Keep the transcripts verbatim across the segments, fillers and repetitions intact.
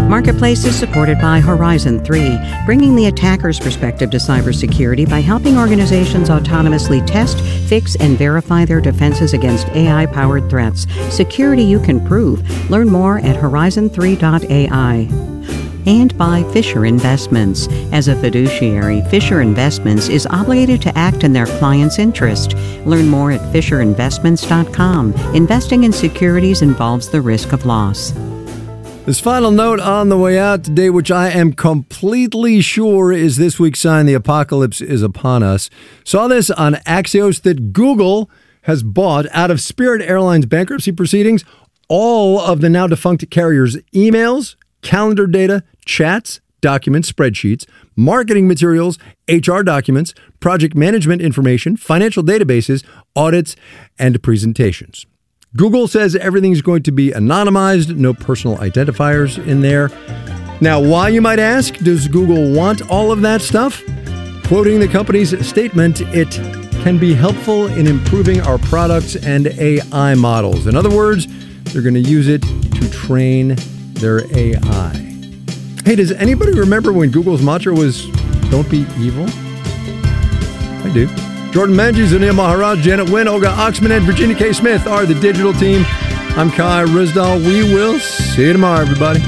Marketplace is supported by Horizon three, bringing the attacker's perspective to cybersecurity by helping organizations autonomously test, fix, and verify their defenses against A I-powered threats. Security you can prove. Learn more at horizon three dot A I. And by Fisher Investments. As a fiduciary, Fisher Investments is obligated to act in their client's interest. Learn more at fisher investments dot com. Investing in securities involves the risk of loss. This final note on the way out today, which I am completely sure is this week's sign the apocalypse is upon us. Saw this on Axios that Google has bought, out of Spirit Airlines bankruptcy proceedings, all of the now defunct carrier's emails, calendar data, chats, documents, spreadsheets, marketing materials, H R documents, project management information, financial databases, audits, and presentations. Google says everything's going to be anonymized, no personal identifiers in there. Now, why, you might ask, does Google want all of that stuff? Quoting the company's statement, it can be helpful in improving our products and A I models. In other words, they're going to use it to train their A I. Hey, does anybody remember when Google's mantra was, don't be evil? I do. Jordan Menges, Anil Maharaj, Janet Wynn, Olga Oxman, and Virginia K. Smith are the digital team. I'm Kai Rizdal. We will see you tomorrow, everybody.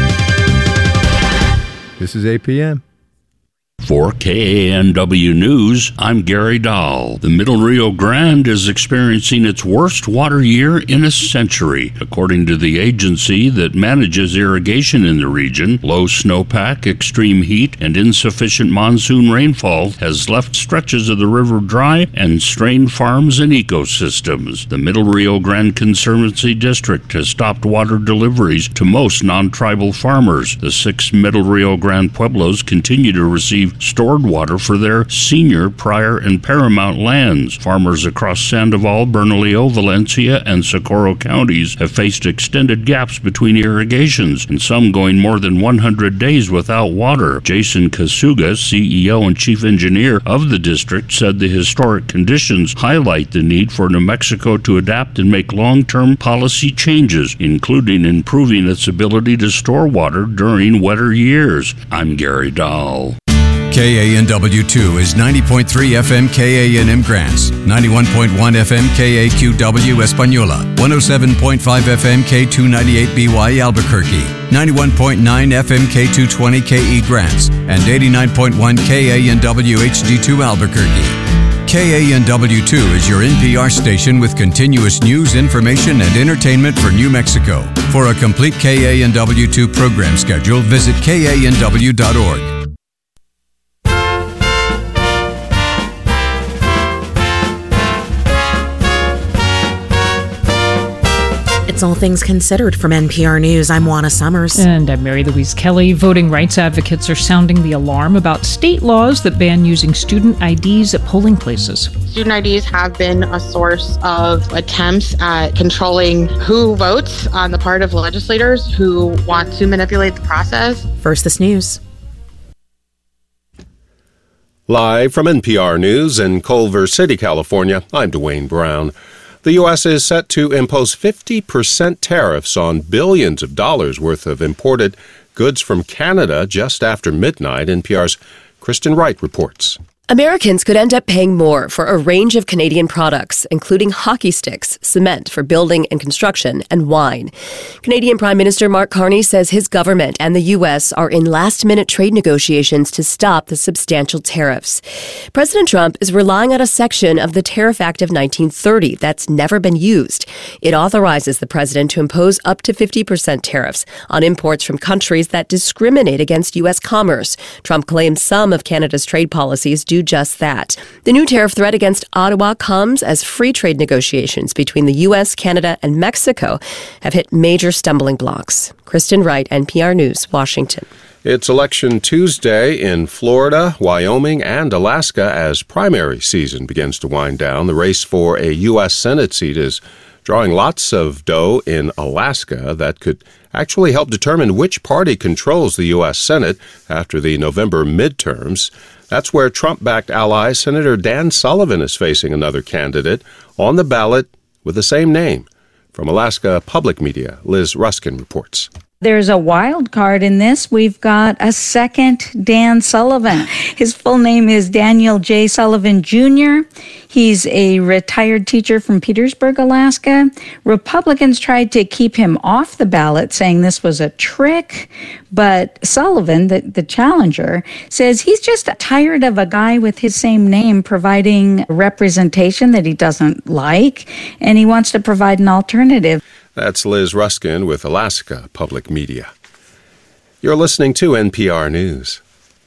This is eight p.m. For K A N W News, I'm Gary Dahl. The Middle Rio Grande is experiencing its worst water year in a century. According to the agency that manages irrigation in the region, low snowpack, extreme heat, and insufficient monsoon rainfall has left stretches of the river dry and strained farms and ecosystems. The Middle Rio Grande Conservancy District has stopped water deliveries to most non-tribal farmers. The six Middle Rio Grande pueblos continue to receive stored water for their senior, prior, and paramount lands. Farmers across Sandoval, Bernalillo, Valencia, and Socorro counties have faced extended gaps between irrigations, and some going more than one hundred days without water. Jason Kasuga, C E O and chief engineer of the district, said the historic conditions highlight the need for New Mexico to adapt and make long-term policy changes, including improving its ability to store water during wetter years. I'm Gary Dahl. K A N W two is ninety point three F M K A N M Grants, ninety-one point one F M K A Q W Española, one oh seven point five F M K two ninety-eight B Y Albuquerque, ninety-one point nine F M K two twenty K E Grants, and eighty-nine point one K A N W H D two Albuquerque. K A N W two is your N P R station with continuous news, information, and entertainment for New Mexico. For a complete K A N W two program schedule, visit K A N W dot org. It's All Things Considered from N P R News. I'm Juana Summers. And I'm Mary Louise Kelly. Voting rights advocates are sounding the alarm about state laws that ban using student I Ds at polling places. Student I Ds have been a source of attempts at controlling who votes on the part of legislators who want to manipulate the process. First, this news. Live from N P R News in Culver City, California, I'm Dwayne Brown. The U S is set to impose fifty percent tariffs on billions of dollars worth of imported goods from Canada just after midnight. N P R's Kristen Wright reports. Americans could end up paying more for a range of Canadian products, including hockey sticks, cement for building and construction, and wine. Canadian Prime Minister Mark Carney says his government and the U S are in last-minute trade negotiations to stop the substantial tariffs. President Trump is relying on a section of the Tariff Act of nineteen thirty that's never been used. It authorizes the president to impose up to fifty percent tariffs on imports from countries that discriminate against U S commerce. Trump claims some of Canada's trade policies do just that. The new tariff threat against Ottawa comes as free trade negotiations between the U S, Canada, and Mexico have hit major stumbling blocks. Kristen Wright, N P R News, Washington. It's Election Tuesday in Florida, Wyoming, and Alaska as primary season begins to wind down. The race for a U S Senate seat is drawing lots of dough in Alaska that could actually help determine which party controls the U S Senate after the November midterms. That's where Trump-backed ally Senator Dan Sullivan is facing another candidate on the ballot with the same name. From Alaska Public Media, Liz Ruskin reports. There's a wild card in this. We've got a second Dan Sullivan. His full name is Daniel J. Sullivan Junior He's a retired teacher from Petersburg, Alaska. Republicans tried to keep him off the ballot, saying this was a trick. But Sullivan, the, the challenger, says he's just tired of a guy with his same name providing representation that he doesn't like, and he wants to provide an alternative. That's Liz Ruskin with Alaska Public Media. You're listening to N P R News.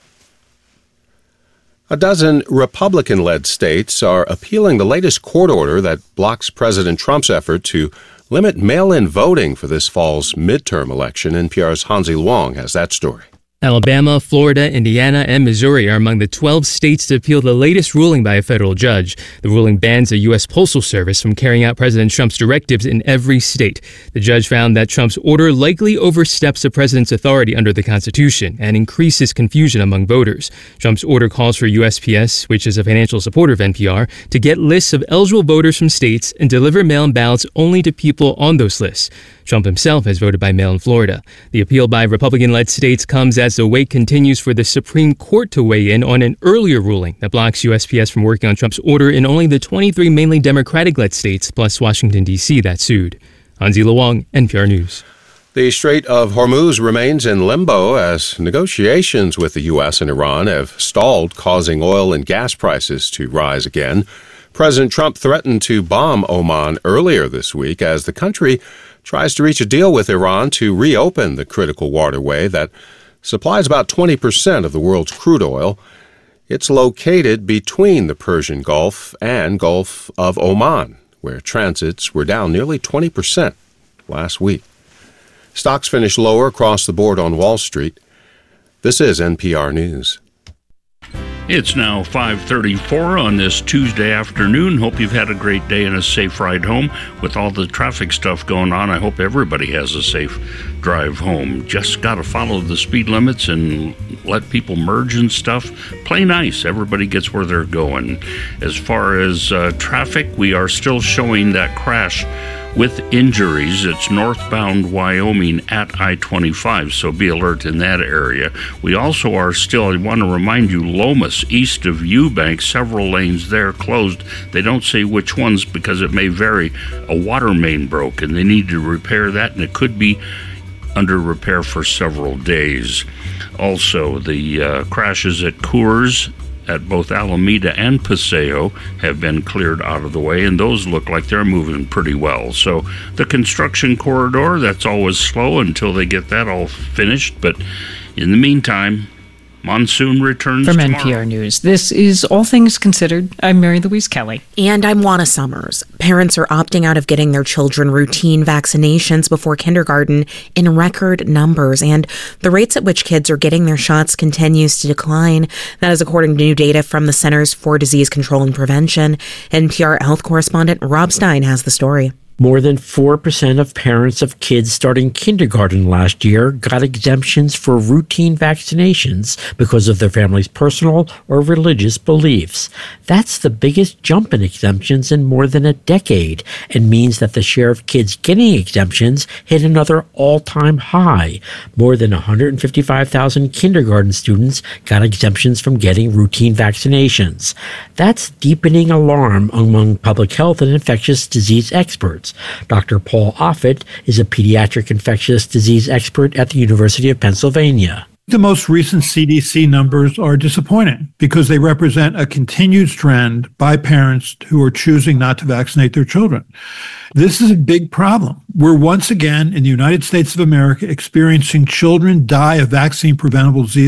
A dozen Republican-led states are appealing the latest court order that blocks President Trump's effort to limit mail-in voting for this fall's midterm election. N P R's Hansi Luong has that story. Alabama, Florida, Indiana, and Missouri are among the twelve states to appeal the latest ruling by a federal judge. The ruling bans the U S Postal Service from carrying out President Trump's directives in every state. The judge found that Trump's order likely oversteps the president's authority under the Constitution and increases confusion among voters. Trump's order calls for U S P S, which is a financial supporter of N P R, to get lists of eligible voters from states and deliver mail-in ballots only to people on those lists. Trump himself has voted by mail in Florida. The appeal by Republican-led states comes as the wait continues for the Supreme Court to weigh in on an earlier ruling that blocks U S P S from working on Trump's order in only the twenty-three mainly Democratic-led states, plus Washington, D C that sued. Hansi Luong, N P R News. The Strait of Hormuz remains in limbo as negotiations with the U S and Iran have stalled, causing oil and gas prices to rise again. President Trump threatened to bomb Oman earlier this week as the country tries to reach a deal with Iran to reopen the critical waterway that supplies about twenty percent of the world's crude oil. It's located between the Persian Gulf and Gulf of Oman, where transits were down nearly twenty percent last week. Stocks finished lower across the board on Wall Street. This is N P R News. It's now five thirty-four on this Tuesday afternoon. Hope you've had a great day and a safe ride home. With all the traffic stuff going on, I hope everybody has a safe drive home. Just got to follow the speed limits and let people merge and stuff. Play nice. Everybody gets where they're going. As far as uh, traffic, we are still showing that crash with injuries. It's northbound Wyoming at I twenty-five, so be alert in that area. We also are still, I want to remind you, Lomas, east of Eubank, several lanes there closed. They don't say which ones because it may vary. A water main broke, and they need to repair that, and it could be under repair for several days. Also, the uh, crashes at Coors at both Alameda and Paseo have been cleared out of the way, and those look like they're moving pretty well. So the construction corridor, that's always slow until they get that all finished. But in the meantime, monsoon returns From tomorrow. N P R News, this is All Things Considered. I'm Mary Louise Kelly. And I'm Juana Summers. Parents are opting out of getting their children routine vaccinations before kindergarten in record numbers, and the rates at which kids are getting their shots continues to decline. That is according to new data from the Centers for Disease Control and Prevention. N P R health correspondent Rob Stein has the story. More than four percent of parents of kids starting kindergarten last year got exemptions for routine vaccinations because of their family's personal or religious beliefs. That's the biggest jump in exemptions in more than a decade and means that the share of kids getting exemptions hit another all-time high. More than one hundred fifty-five thousand kindergarten students got exemptions from getting routine vaccinations. That's deepening alarm among public health and infectious disease experts. Doctor Paul Offit is a pediatric infectious disease expert at the University of Pennsylvania. The most recent C D C numbers are disappointing because they represent a continued trend by parents who are choosing not to vaccinate their children. This is a big problem. We're once again in the United States of America experiencing children die of vaccine-preventable disease